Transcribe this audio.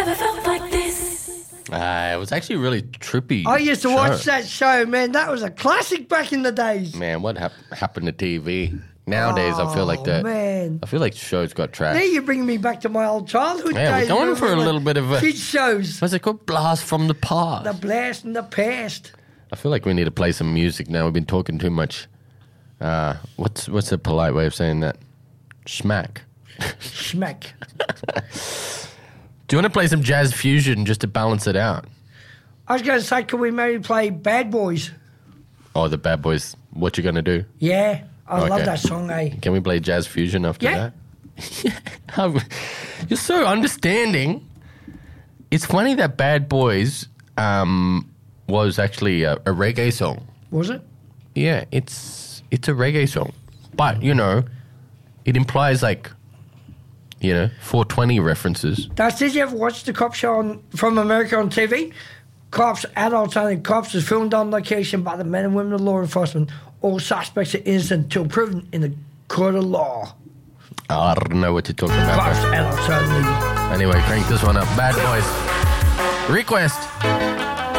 ever felt like this. It was actually really trippy. I used to watch that show, man. That was a classic back in the days. Man, what happened to TV? Nowadays, I feel like that. Man. I feel like shows got Now trashed. you're bringing me back to my old childhood Yeah, days. we're going when for we a were little bit of a... kids shows. What's it called? Blast from the past. The blast in the past. I feel like we need to play some music now. We've been talking too much. What's a polite way of saying that? Schmack. Schmack. Do you want to play some jazz fusion just to balance it out? I was going to say, can we maybe play Bad Boys? Oh, the Bad Boys. What you gonna do? Yeah, I love Okay. that song, eh? Can we play jazz fusion after Yeah. that? You're so understanding. It's funny that Bad Boys was actually a reggae song. Was it? Yeah, it's a reggae song. But, it implies 420 references. Did you ever watch the cop show from America on TV? Cops, adults and cops is filmed on location by the men and women of law enforcement. All suspects are innocent until proven in the court of law. I don't know what you're talking about. Cops, bro. adults only. Anyway, crank this one up. Bad Boys. Request.